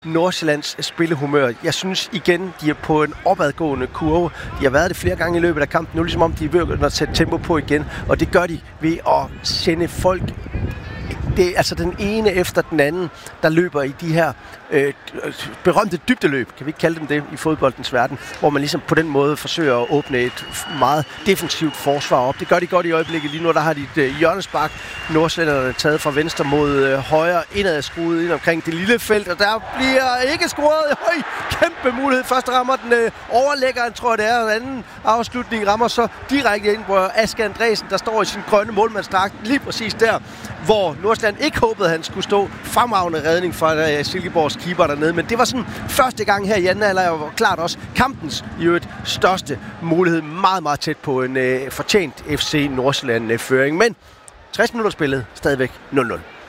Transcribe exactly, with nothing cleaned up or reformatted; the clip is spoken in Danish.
Nordsjællands spillehumør. Jeg synes igen, de er på en opadgående kurve. De har været det flere gange i løbet af kampen. Nu er ligesom om, de er ved at sætte tempo på igen. Og det gør de ved at sende folk. Det er altså den ene efter den anden, der løber i de her øh, berømte dybdeløb, kan vi ikke kalde dem det, i fodboldens verden, hvor man ligesom på den måde forsøger at åbne et meget defensivt forsvar op. Det gør de godt i øjeblikket. Lige nu der har de et øh, hjørnespark. Nordsjællanderne taget fra venstre mod øh, højre, indad skruet ind omkring det lille felt, og der bliver ikke scoret. Høj, kæmpe mulighed. Først rammer den øh, overlæggeren, tror jeg det er, og den anden afslutning rammer så direkte ind på Aske Andresen, der står i sin grønne målmandsdragt lige præcis der, hvor Nordsjælland ikke håbede, at han skulle stå. Fremragende redning fra uh, Silkeborgs keeper dernede, men det var sådan første gang her i anden halvleg, og klart også kampens i øvrigt største mulighed. Meget, meget tæt på en uh, fortjent F C Nordsjælland-føring, men tres minutter spillet, stadigvæk nul nul.